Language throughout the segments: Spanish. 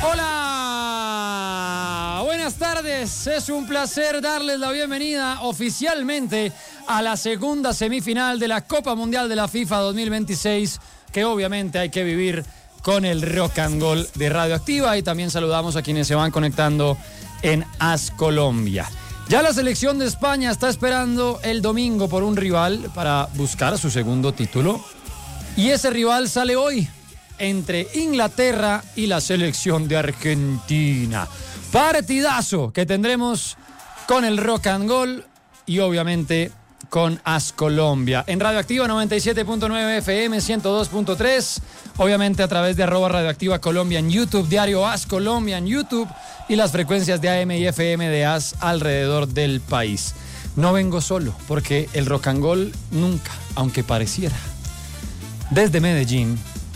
Hola, buenas tardes. Es un placer darles la bienvenida oficialmente a la segunda semifinal de la Copa Mundial de la FIFA 2026, que obviamente hay que vivir con el Rock and Gold de Radioactiva, y también saludamos a quienes se van conectando en AS Colombia. Ya la selección de España está esperando el domingo por un rival para buscar su segundo título, y ese rival sale hoy entre Inglaterra y la selección de Argentina. Partidazo que tendremos con el Rock and Gold y obviamente con AS Colombia. En Radioactiva 97.9 FM, 102.3, obviamente a través de @Radioactiva Colombia en YouTube, diario AS Colombia en YouTube y las frecuencias de AM y FM de AS alrededor del país. No vengo solo, porque el Rock and Gold nunca, aunque pareciera, desde Medellín,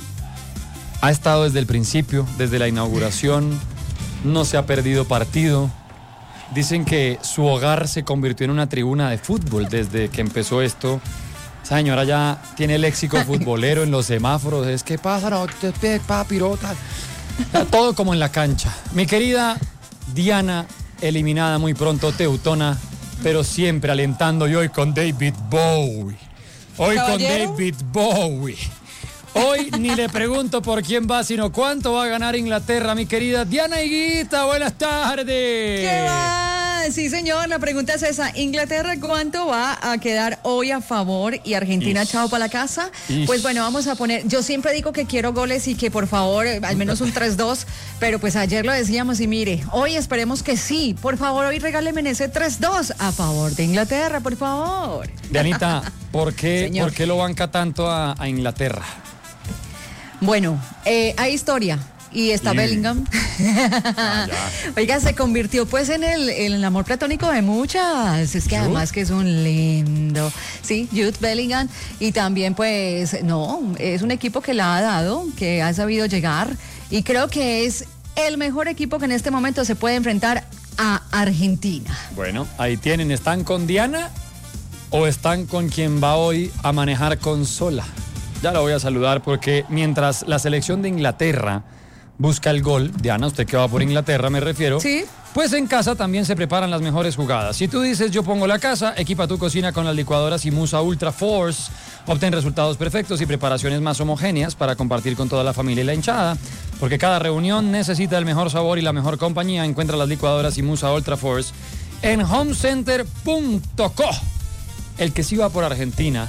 ha estado desde el principio, desde la inauguración, no se ha perdido partido. Dicen que su hogar se convirtió en una tribuna de fútbol desde que empezó esto. Esa señora ya tiene léxico futbolero en los semáforos. Es que pasa, no, papirota. Todo como en la cancha. Mi querida Diana, eliminada muy pronto, teutona, pero siempre alentando, y hoy con David Bowie. Hoy con David Bowie. Hoy ni le pregunto por quién va, sino cuánto va a ganar Inglaterra, mi querida Diana Higuita. Buenas tardes. ¿Qué va? Sí, señor, la pregunta es esa. ¿Inglaterra cuánto va a quedar hoy a favor y Argentina chao para la casa? Pues bueno, vamos a poner, yo siempre digo que quiero goles y que por favor, al menos un 3-2, pero pues ayer lo decíamos y mire, hoy esperemos que sí. Por favor, hoy regáleme ese 3-2 a favor de Inglaterra, por favor. Dianita, ¿por qué lo banca tanto a Inglaterra? Bueno, hay historia. Y está Bellingham. Oiga, se convirtió pues en el amor platónico de muchas. Es que además que es un lindo. Sí, Jude Bellingham. Y también pues, no, es un equipo que la ha dado, que ha sabido llegar. Y creo que es el mejor equipo que en este momento se puede enfrentar a Argentina. Bueno, ahí tienen. ¿Están con Diana o están con quien va hoy a manejar consola? Ya la voy a saludar porque mientras la selección de Inglaterra busca el gol, Diana, usted que va por Inglaterra me refiero, sí, pues en casa también se preparan las mejores jugadas. Si tú dices yo pongo la casa, equipa tu cocina con las licuadoras Musa Ultra Force, obtén resultados perfectos y preparaciones más homogéneas para compartir con toda la familia y la hinchada, porque cada reunión necesita el mejor sabor y la mejor compañía. Encuentra las licuadoras Musa Ultra Force en homecenter.co. El que sí va por Argentina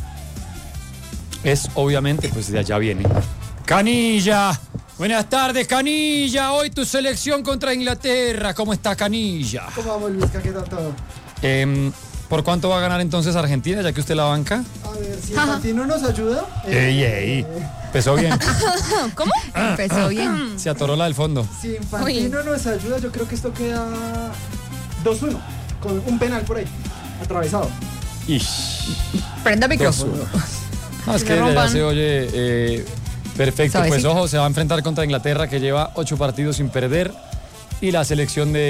es obviamente, pues de allá viene Canilla. Buenas tardes, Canilla. Hoy tu selección contra Inglaterra. ¿Cómo está, Canilla? ¿Cómo vamos, Luis? ¿Qué tal todo? ¿Por cuánto va a ganar entonces Argentina, ya que usted la banca? A ver, si Infantino nos ayuda. Empezó bien. ¿Cómo? Empezó bien. Se atoró la del fondo. Si Infantino nos ayuda, yo creo que esto queda 2-1, con un penal por ahí, atravesado. Prenda micrófono. No, es que ya se oye perfecto. Pues ojo, se va a enfrentar contra Inglaterra, que lleva 8 partidos sin perder, y la selección de